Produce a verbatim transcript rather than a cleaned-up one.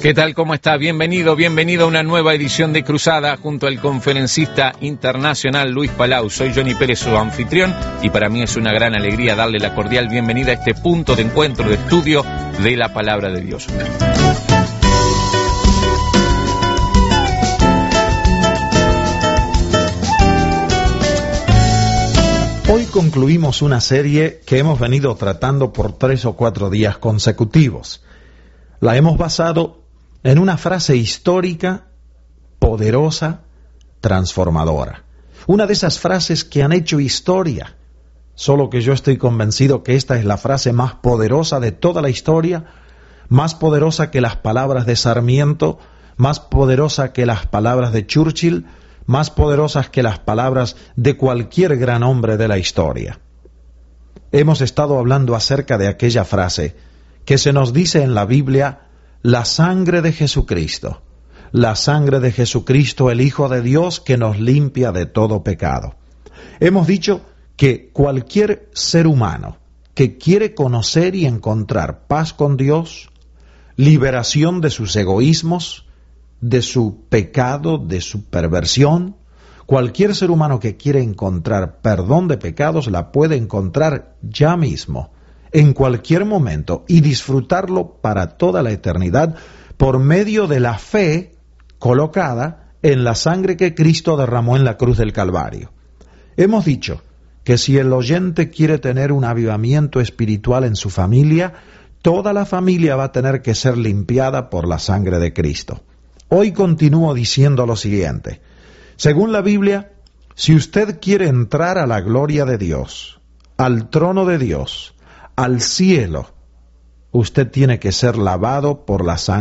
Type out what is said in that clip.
¿Qué tal? ¿Cómo está? Bienvenido, bienvenido a una nueva edición de Cruzada junto al conferencista internacional Luis Palau. Soy Johnny Pérez, su anfitrión, y para mí es una gran alegría darle la cordial bienvenida a este punto de encuentro, de estudio de la Palabra de Dios. Hoy concluimos una serie que hemos venido tratando por tres o cuatro días consecutivos. La hemos basado en una frase histórica, poderosa, transformadora. Una de esas frases que han hecho historia. Solo que yo estoy convencido que esta es la frase más poderosa de toda la historia, más poderosa que las palabras de Sarmiento, más poderosa que las palabras de Churchill, más poderosas que las palabras de cualquier gran hombre de la historia. Hemos estado hablando acerca de aquella frase que se nos dice en la Biblia: la sangre de Jesucristo, la sangre de Jesucristo, el Hijo de Dios, que nos limpia de todo pecado. Hemos dicho que cualquier ser humano que quiere conocer y encontrar paz con Dios, liberación de sus egoísmos, de su pecado, de su perversión, cualquier ser humano que quiere encontrar perdón de pecados la puede encontrar ya mismo, en cualquier momento, y disfrutarlo para toda la eternidad por medio de la fe colocada en la sangre que Cristo derramó en la cruz del Calvario. Hemos dicho que si el oyente quiere tener un avivamiento espiritual en su familia, toda la familia va a tener que ser limpiada por la sangre de Cristo. Hoy continúo diciendo lo siguiente: según la Biblia, si usted quiere entrar a la gloria de Dios, al trono de Dios, al cielo, usted tiene que ser lavado por la sangre